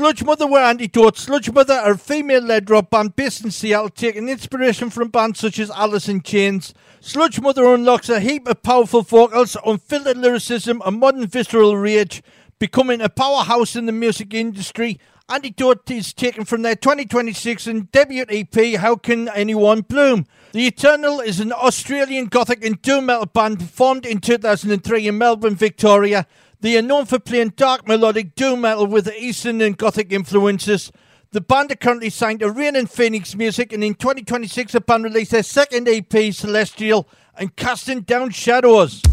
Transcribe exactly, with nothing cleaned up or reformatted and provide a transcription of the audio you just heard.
Sludge Mother were Antidote. Sludge Mother are a female-led rock band based in Seattle, taking inspiration from bands such as Alice in Chains. Sludge Mother unlocks a heap of powerful vocals, unfiltered lyricism and modern visceral rage, becoming a powerhouse in the music industry. Antidote is taken from their twenty twenty-six and debut E P, How Can Anyone Bloom? The Eternal is an Australian gothic and doom metal band formed in two thousand three in Melbourne, Victoria. They are known for playing dark melodic doom metal with Eastern and Gothic influences. The band are currently signed to Rain and Phoenix Music, and in twenty twenty-six the band released their second E P, Celestial, and Casting Down Shadows.